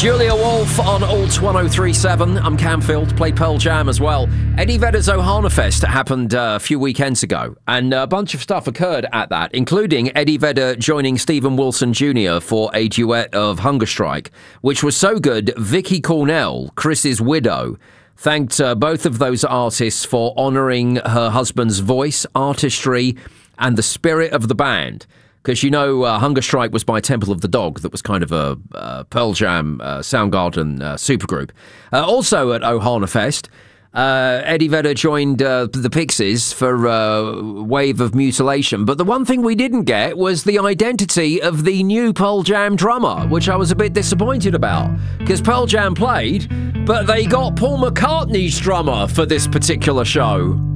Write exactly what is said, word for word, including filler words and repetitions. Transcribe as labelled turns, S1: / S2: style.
S1: Julia Wolf on Alt one oh three point seven. I'm Camfield, play Pearl Jam as well. Eddie Vedder's Ohana happened uh, a few weekends ago, and a bunch of stuff occurred at that, including Eddie Vedder joining Stephen Wilson Junior for a duet of Hunger Strike, which was so good, Vicky Cornell, Chris's widow, thanked uh, both of those artists for honouring her husband's voice, artistry, and the spirit of the band. Because, you know, uh, Hunger Strike was by Temple of the Dog. That was kind of a uh, Pearl Jam, uh, Soundgarden uh, supergroup. Uh, also at Ohana Fest, uh, Eddie Vedder joined uh, the Pixies for uh, Wave of Mutilation. But the one thing we didn't get was the identity of the new Pearl Jam drummer, which I was a bit disappointed about. Because Pearl Jam played, but they got Paul McCartney's drummer for this particular show.